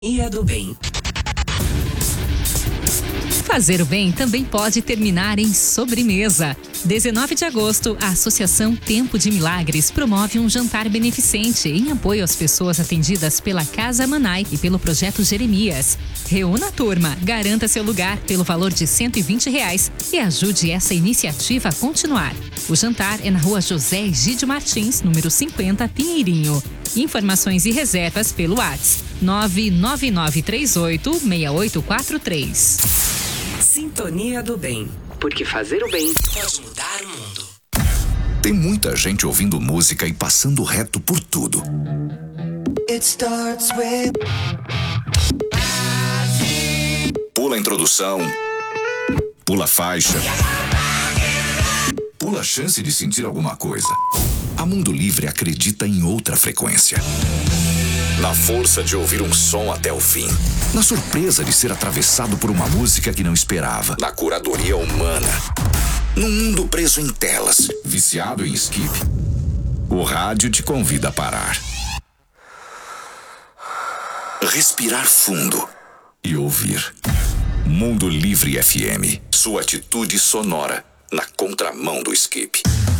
Sintonia do Bem. Fazer o bem também pode terminar em sobremesa. 19 de agosto, a Associação Tempo de Milagres promove um jantar beneficente em apoio às pessoas atendidas pela Casa Manai e pelo Projeto Jeremias. Reúna a turma, garanta seu lugar pelo valor de R$120 e ajude essa iniciativa a continuar. O jantar é na Rua José Egídio Martins, número 50, Pinheirinho. Informações e reservas pelo WhatsApp 999386843. Sintonia do Bem. Porque fazer o bem pode mudar o mundo. Tem muita gente ouvindo música e passando reto por tudo. It starts with... Pula a introdução. Pula a faixa. Pula a chance de sentir alguma coisa. A Mundo Livre acredita em outra frequência. Na força de ouvir um som até o fim. Na surpresa de ser atravessado por uma música que não esperava. Na curadoria humana. Num mundo preso em telas, viciado em skip. O rádio te convida a parar. Respirar fundo e ouvir. Mundo Livre FM. Sua atitude sonora na contramão do skip.